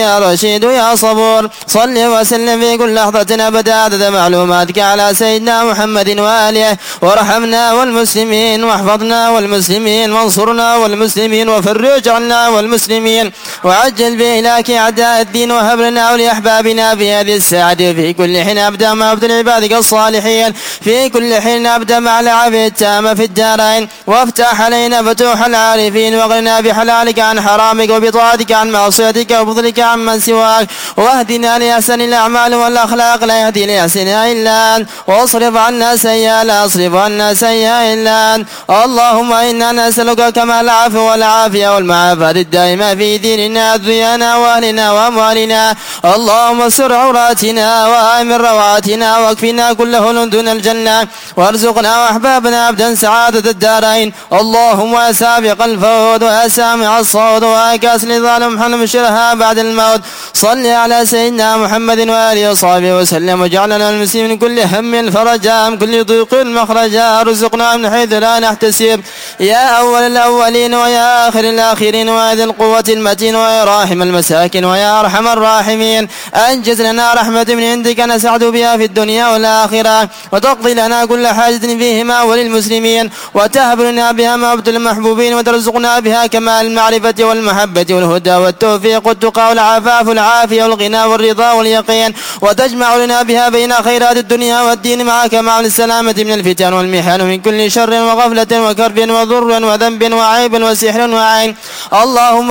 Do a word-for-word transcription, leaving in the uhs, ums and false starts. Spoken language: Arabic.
يا رشيد يا صبور. صل وسلم في كل لحظة أبدا عدد معلوماتك على سيدنا محمد وآله. وارحمنا والمسلمين واحفظنا والمسلمين وانصرنا والمسلمين وفرج عنا والمسلمين وعجل بإهلاك أعداء الدين. وهب لنا ولأحبابنا في هذه الساعة في كل حين أبدا مع عبد عبادك الصالحين في كل حين أبدا مع العافية التامة في الدارين. وافتح علينا فتوح العارفين واغننا بحلالك عن حرامك وبطاعتك عن معصيتك وبفضلك عن من سواك. واهدنا لأحسن الأعمال والأخلاق لا يهدي لأحسنها إلا أنت. واصرف عنا سيئا لا يصرف عنا سيئا إلا أنت. اللهم إنا نسألك كمال العفو والعافية والمعافاة الدائمة في ديننا دنيانا وأهلنا وأموالنا. اللهم استر عوراتنا وآمن روعاتنا واكفنا كل هول دون الجنة. وارزقنا وأحبابنا عبدا سعادة الدارين. اللهم يا سابق الفوز ويا سامع الصوت ويا كاس لظالم حلم شرها بعد الموت. صل على سيدنا محمد وآله وصحبه وسلم وجعلنا المسلمين من كل هم فرجا من كل ضيق مخرجا. ارزقنا من حيث لا نحتسب يا أول الأولين ويا آخر الآخرين ويا ذي القوة المتين ويا راحم المساكين ويا أرحم الراحمين. أنجز لنا رحمة من عندك نسعد بها في الدنيا والآخرة وتقضي لنا كل حاجة فيهما وللمسلمين وتهب لنا بها موت المحبوبين وترزقنا بها كمال المعرفة والمحبة والهدى والتوفيق والتقى والعفاف والعافية والغنى والرضا واليقين. وتجمع لنا بها بين خيرات الدنيا والدين مع كمال السلامة من الفتن والمحن ومن كل شر وغفلة وكرب وضر وذنب وعيب وسحر وعين. اللهم